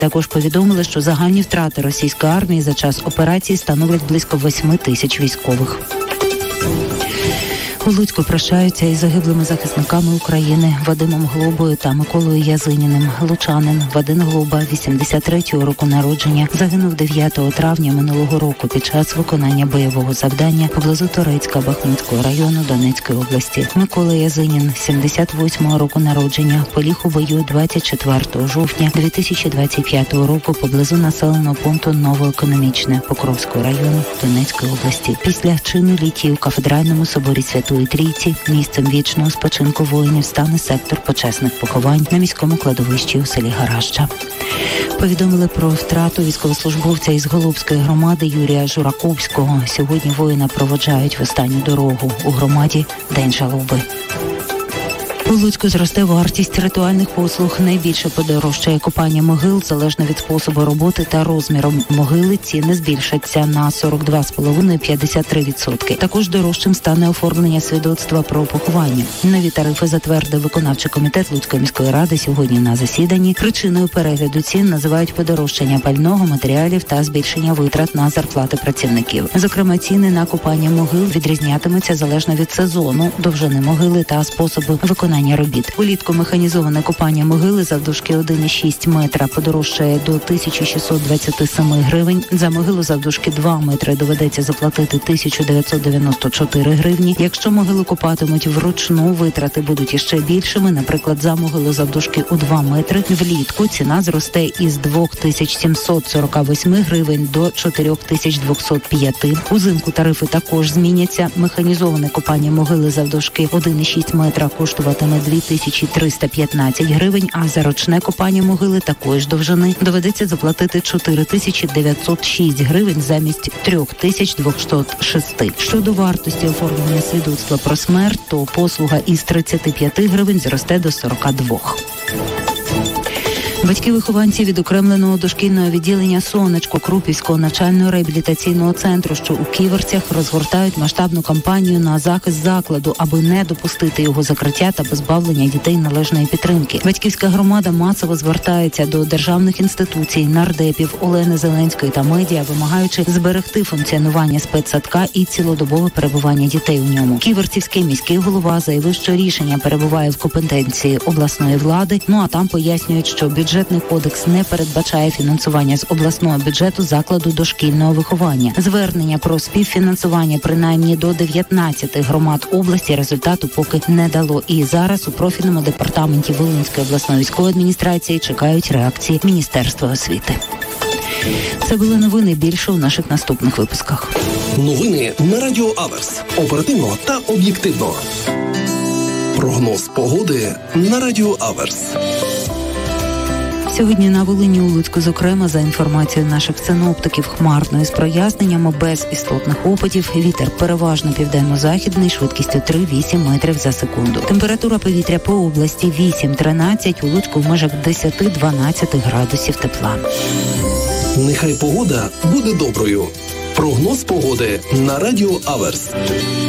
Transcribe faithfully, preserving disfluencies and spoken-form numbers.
Також повідомили, що загальні втрати російської армії за час операції становлять близько восьми тисяч військових. У Луцьку прощаються із загиблими захисниками України Вадимом Глобою та Миколою Язиніним. Лучанин Вадим Глоба, вісімдесят третього року народження, загинув дев'ятого травня минулого року під час виконання бойового завдання поблизу Торецька Бахмутського району Донецької області. Микола Язинін, сімдесят восьмого року народження, поліг у бою двадцять четвертого жовтня дві тисячі двадцять п'ятого року поблизу населеного пункту Новоекономічне Покровського району Донецької області. Після чину літії у кафедральному соборі Святої Трійці місцем вічного спочинку воїнів стане сектор почесних поховань на міському кладовищі у селі Гараща. Повідомили про втрату військовослужбовця із Голубської громади Юрія Жураковського. Сьогодні воїна проводжають в останню дорогу. У громаді день жалоби. У Луцьку зросте вартість ритуальних послуг. Найбільше подорожчає копання могил. Залежно від способу роботи та розміру могили, ціни збільшаться на сорок два цілих п'ять десятих - п'ятдесят три відсотки. Також дорожчим стане оформлення свідоцтва про поховання. Нові тарифи затвердив виконавчий комітет Луцької міської ради сьогодні на засіданні. Причиною перегляду цін називають подорожчання пального, матеріалів та збільшення витрат на зарплати працівників. Зокрема, ціни на копання могил відрізнятимуться залежно від сезону, довжини могили та способу виконання робіт. Улітку механізоване копання могили завдовжки один цілих шість метра подорожчає до тисячі шістсот двадцять сім гривень. За могилу завдовжки два метри доведеться заплатити тисячу дев'ятсот дев'яносто чотири гривні. Якщо могилу копатимуть вручну, витрати будуть іще більшими. Наприклад, за могилу завдовжки у два метри влітку ціна зросте із двох тисяч сімсот сорок вісім гривень до чотирьох тисяч двохсот п'ять. Узимку тарифи також зміняться. Механізоване копання могили завдовжки один цілих шість метра коштуватиме дві тисячі триста п'ятнадцять гривень, а за ручне копання могили такої ж довжини доведеться заплатити чотири тисячі дев'ятсот шість гривень замість три тисячі двісті шість. Щодо вартості оформлення свідоцтва про смерть, то послуга із тридцяти п'яти гривень зросте до сорока двох. Батьки-вихованці відокремленого дошкільного відділення «Сонечко» Крупівського навчально-реабілітаційного центру, що у Ківерцях, розгортають масштабну кампанію на захист закладу, аби не допустити його закриття та позбавлення дітей належної підтримки. Батьківська громада масово звертається до державних інституцій, нардепів, Олени Зеленської та медіа, вимагаючи зберегти функціонування спецсадка і цілодобове перебування дітей у ньому. Ківерцівський міський голова заявив, що рішення перебуває в компетенції обласної влади, ну а там пояснюють, що бюджет Бюджетний кодекс не передбачає фінансування з обласного бюджету закладу дошкільного виховання. Звернення про співфінансування принаймні до дев'ятнадцяти громад області результату поки не дало. І зараз у профільному департаменті Волинської обласної військової адміністрації чекають реакції Міністерства освіти. Це були новини, більше у наших наступних випусках. Новини на Радіо Аверс. Оперативно та об'єктивно. Прогноз погоди на Радіо Аверс. Сьогодні на Волині, у Луцьку, зокрема, за інформацією наших синоптиків, хмарно із проясненнями, без істотних опадів. Вітер переважно південно-західний, швидкістю три-вісім метрів за секунду. Температура повітря по області вісім-тринадцять, у Луцьку в межах десять-дванадцять градусів тепла. Нехай погода буде доброю. Прогноз погоди на Радіо Аверс.